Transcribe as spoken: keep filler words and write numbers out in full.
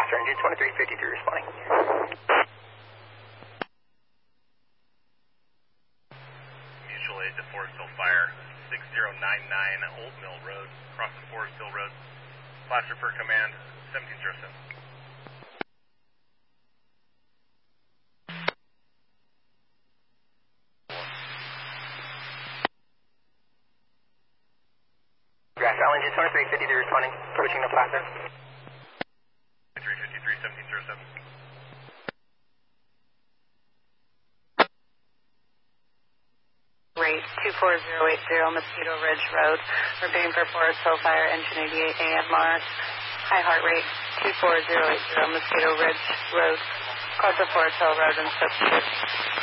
Master Engine twenty-three fifty-three responding. Mutual aid to Forest Hill Fire, six zero nine nine Old Mill Road, crossing Forest Hill Road. Flash refer command, seventeen zero seven. Grass Engine twenty-three fifty-three responding, approaching the plaza. three fifty-three, seventeen zero seven. Rate two four zero eight zero Mosquito Ridge Road. Repeating for Forest Hill Fire, engine eighty-eight A M R. High heart rate two four zero eight zero Mosquito Ridge Road. Cross the Forest Hill Road and substitute.